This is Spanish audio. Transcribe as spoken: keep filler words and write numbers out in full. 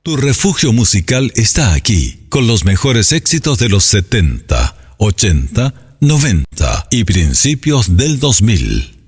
Tu refugio musical está aquí, con los mejores éxitos de los setenta, ochenta, noventa y principios del dos mil.